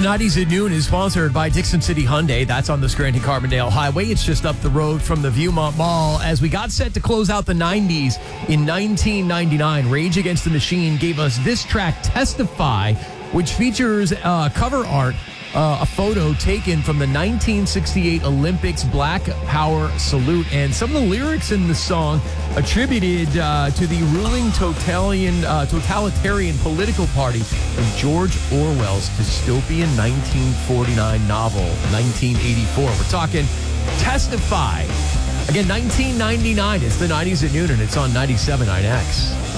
90s at Noon is sponsored by Dixon City Hyundai. That's on the Scranton-Carbondale Highway. It's just up the road from the Viewmont Mall. As we got set to close out the 90s in 1999, Rage Against the Machine gave us this track, Testify, which features cover art, a photo taken from the 1968 Olympics Black Power Salute. And some of the lyrics in the song attributed to the ruling totalitarian political party of George Orwell's dystopian 1949 novel, 1984. We're talking Testify. Again, 1999. It's the 90s at Noon, and it's on 97.9X.